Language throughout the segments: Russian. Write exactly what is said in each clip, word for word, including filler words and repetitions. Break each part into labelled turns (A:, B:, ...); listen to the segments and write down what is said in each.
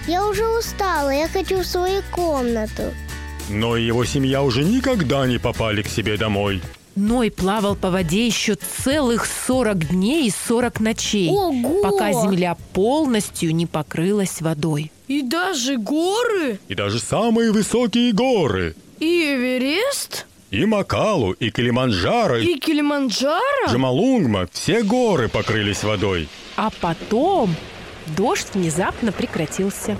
A: Я уже устала, я хочу в свою комнату.
B: Но его семья уже никогда не попали к себе домой.
C: Ной плавал по воде еще целых сорок дней и сорок ночей.
A: Ого!
C: Пока земля полностью не покрылась водой.
D: И даже горы?
B: И даже самые высокие горы.
D: И Эверест?
B: И Макалу, и Килиманджаро,
D: И Килиманджаро?
B: Джомолунгма. Все горы покрылись водой.
C: А потом дождь внезапно прекратился.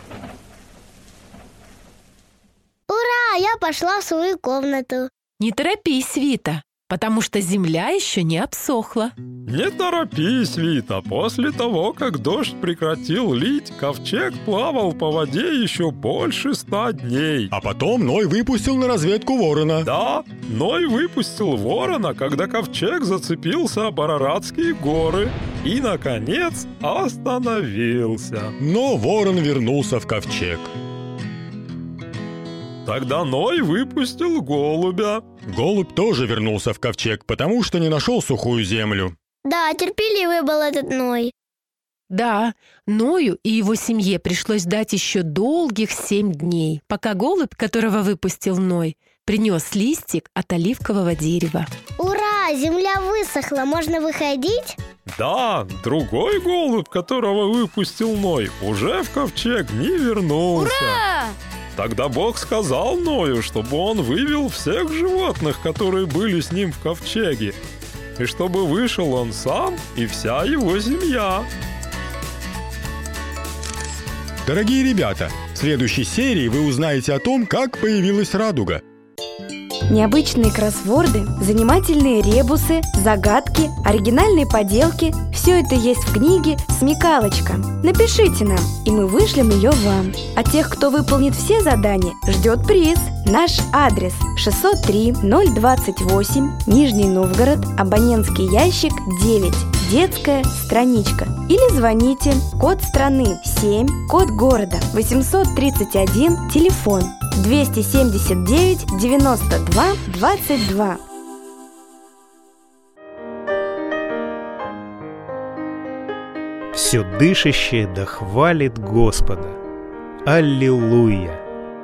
A: Ура, я пошла в свою комнату.
C: Не торопись, Вита, потому что земля еще не обсохла.
E: Не торопись, Вита. После того, как дождь прекратил лить, ковчег плавал по воде еще больше ста дней.
B: А потом Ной выпустил на разведку ворона.
E: Да, Ной выпустил ворона, когда ковчег зацепился об Араратские горы и, наконец, остановился.
B: Но ворон вернулся в ковчег.
E: Тогда Ной выпустил голубя.
B: Голубь тоже вернулся в ковчег, потому что не нашел сухую землю.
A: Да, терпеливый был этот Ной.
C: Да, Ною и его семье пришлось ждать еще долгих семь дней, пока голубь, которого выпустил Ной, принес листик от оливкового дерева.
A: Ура, земля высохла, можно выходить?
E: Да, другой голубь, которого выпустил Ной, уже в ковчег не вернулся.
D: Ура!
E: Тогда Бог сказал Ною, чтобы он вывел всех животных, которые были с ним в ковчеге, и чтобы вышел он сам и вся его семья.
B: Дорогие ребята, в следующей серии вы узнаете о том, как появилась радуга.
F: Необычные кроссворды, занимательные ребусы, загадки, оригинальные поделки – все это есть в книге «Смекалочка». Напишите нам, и мы вышлем ее вам. А тех, кто выполнит все задания, ждет приз. Наш адрес шестьсот три ноль двадцать восемь, Нижний Новгород, абонентский ящик девять, детская страничка. Или звоните, код страны семь, код города восемьсот тридцать один, телефон двести семьдесят девять девяносто два двадцать два.
G: Все дышащее да хвалит Господа. Аллилуйя!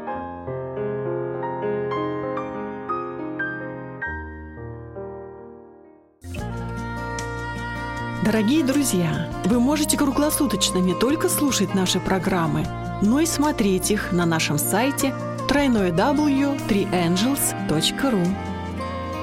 H: Дорогие друзья, вы можете круглосуточно не только слушать наши программы, но и смотреть их на нашем сайте дабл ю дабл ю дабл ю точка три энджелс точка ру.